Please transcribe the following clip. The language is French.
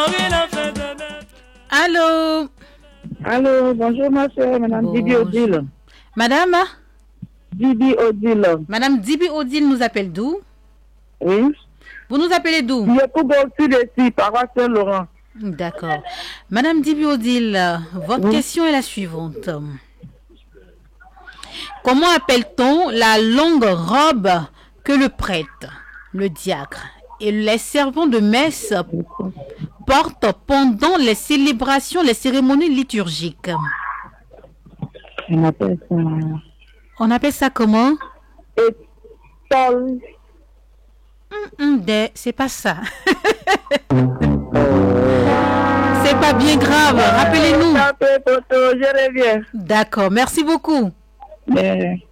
Allô? Allô, bonjour ma soeur, Madame Dibi Odile. Madame? Dibi Odile. Madame Dibi Odile nous appelle d'où? Oui. Vous nous appelez d'où? Je peux aussi ici, paroisse Saint-Laurent. D'accord. Madame Dibi Odile, votre question est la suivante. Comment appelle-t-on la longue robe que le prêtre, le diacre et les servants de messe portent pendant les célébrations, les cérémonies liturgiques? On appelle ça... On appelle ça comment? Étole. C'est pas ça. C'est pas bien grave. Rappelez-nous. Je reviens. D'accord. Merci beaucoup. Mais...